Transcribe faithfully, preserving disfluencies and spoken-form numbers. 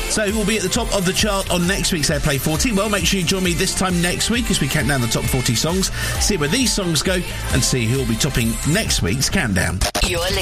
So who will be at the top of the chart on next week's Airplay forty? Well, make sure you join me this time next week as we count down the top forty songs, see where these songs go, and see who will be topping next week's countdown. You're